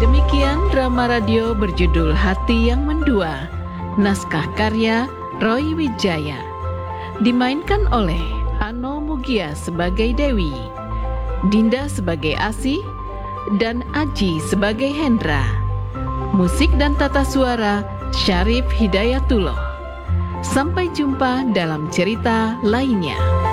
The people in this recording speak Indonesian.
Demikian drama radio berjudul Hati Yang Mendua, naskah karya Roy Wijaya. Dimainkan oleh Ano Mugia sebagai Dewi, Dinda sebagai Asih, dan Aji sebagai Hendra. Musik dan tata suara Syarif Hidayatullah. Sampai jumpa dalam cerita lainnya.